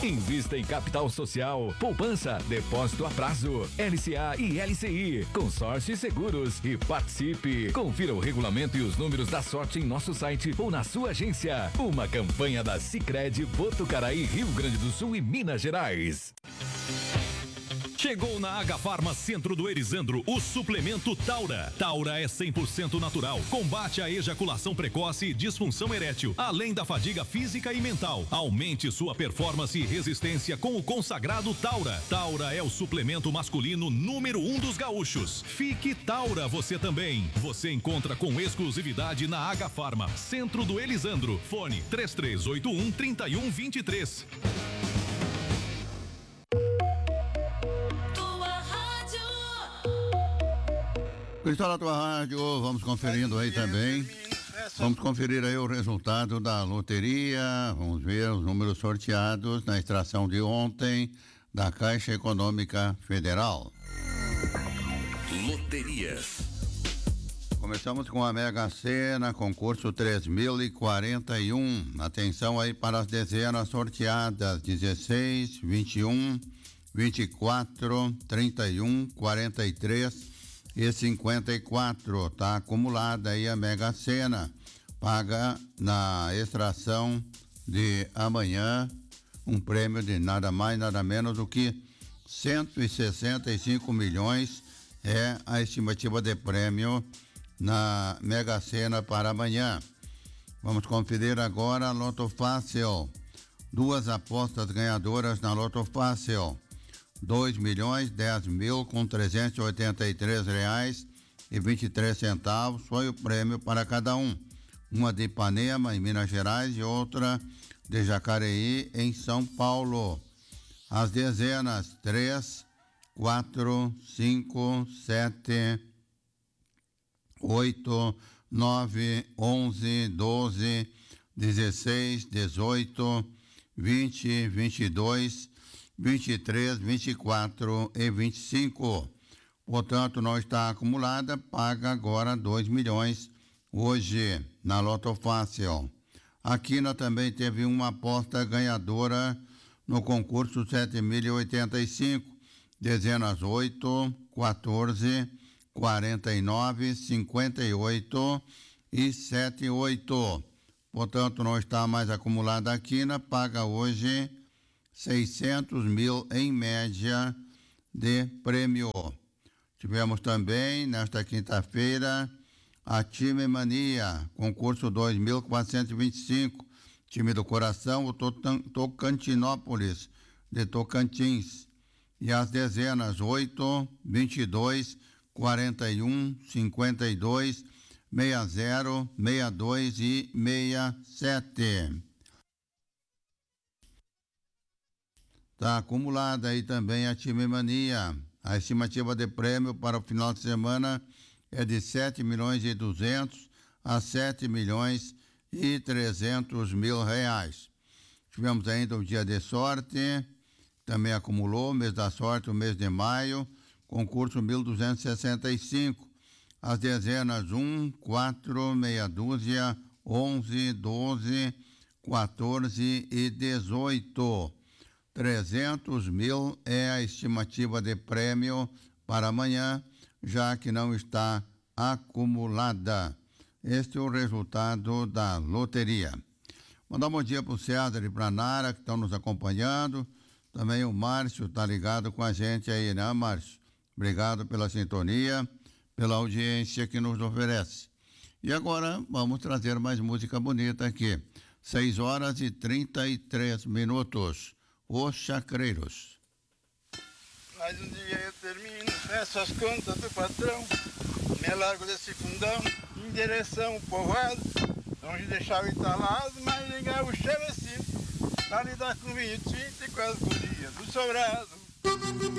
Invista em capital social, poupança, depósito a prazo, LCA e LCI, consórcio e seguros e participe. Confira o regulamento e os números da sorte em nosso site ou na sua agência. Uma campanha da Sicredi Botucaraí, Rio Grande do Sul e Minas Gerais. Chegou na Agafarma Centro do Erisandro o suplemento Taura. Taura é 100% natural, combate a ejaculação precoce e disfunção erétil, além da fadiga física e mental. Aumente sua performance e resistência com o consagrado Taura. Taura é o suplemento masculino número 1 dos gaúchos. Fique Taura você também. Você encontra com exclusividade na Agafarma Centro do Erisandro. Fone 3381-3123. Cristal da tua rádio, vamos conferindo aí também. Vamos conferir aí o resultado da loteria. Vamos ver os números sorteados na extração de ontem da Caixa Econômica Federal. Loterias. Começamos com a Mega Sena, concurso 3041. Atenção aí para as dezenas sorteadas: 16, 21, 24, 31, 43 e 54, tá acumulada aí a Mega Sena, paga na extração de amanhã um prêmio de nada mais, nada menos do que 165 milhões é a estimativa de prêmio na Mega Sena para amanhã. Vamos conferir agora a Loto Fácil, duas apostas ganhadoras na Loto Fácil. 2.010.000 com R$383,23 foi o prêmio para cada um. Uma de Ipanema, em Minas Gerais, e outra de Jacareí, em São Paulo. As dezenas 3, 4, 5, 7, 8, 9, 11, 12, 16, 18, 20, 22, 23, 24 e 25. Portanto, não está acumulada, paga agora 2 milhões hoje na Loto Fácil. A Quina também teve uma aposta ganhadora no concurso 7.085, dezenas 8, 14, 49, 58 e 78. Portanto, não está mais acumulada a Quina, paga hoje 600 mil em média de prêmio. Tivemos também, nesta quinta-feira, a Time Mania, concurso 2.425, time do coração, o Tocantinópolis, de Tocantins. E as dezenas 8, 22, 41, 52, 60, 62 e 67. Está acumulada aí também a Time Mania. A estimativa de prêmio para o final de semana é de 7.200.000 a 7.300.000 reais. Tivemos ainda o dia de sorte, também acumulou o mês da sorte, o mês de maio, concurso 1.265. As dezenas 1, 4, meia dúzia, 11, 12, 14 e 18. 300 mil é a estimativa de prêmio para amanhã, já que não está acumulada. Este é o resultado da loteria. Mandar um bom dia para o César e para a Nara, que estão nos acompanhando. Também o Márcio está ligado com a gente aí, né, Márcio? Obrigado pela sintonia, pela audiência que nos oferece. E agora vamos trazer mais música bonita aqui. 6h33. Os Chacreiros. Mais um dia eu termino essas contas do patrão, me largo desse fundão em direção ao povoado, longe de deixar o entalado, mas ligar o chavecino, pra lidar com vinho tinto e com as gurias do sobrado.